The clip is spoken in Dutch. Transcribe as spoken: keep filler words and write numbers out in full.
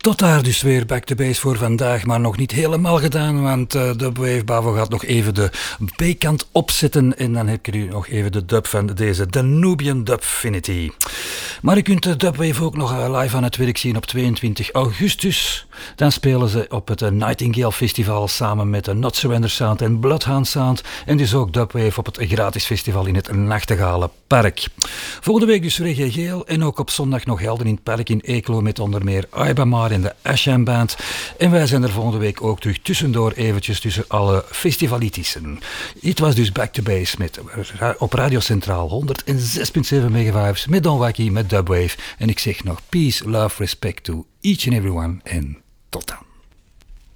Tot daar dus weer Back to Base voor vandaag, maar nog niet helemaal gedaan, want uh, Dubwave Bavo gaat nog even de B-kant opzetten en dan heb je nu nog even de dub van deze Danubian Dubfinity. Maar je kunt de Dubwave ook nog uh, live aan het werk zien op tweeëntwintig augustus. Dan spelen ze op het uh, Nightingale Festival samen met uh, Not Surrender Sound en Bloodhound Sound en dus ook Dubwave op het gratis festival in het Nachtegalenpark. Volgende week dus Reggae Geel en ook op zondag nog Helden in het Park in Eeklo met onder meer Aibamar en de Asham Band. En wij zijn er volgende week ook terug tussendoor eventjes tussen alle festivalitissen. Dit was dus Back to Base met, op Radio Centraal honderdzes komma zeven megawaves met Don Wacky, met Dubwave. En ik zeg nog peace, love, respect to each and everyone en tot dan.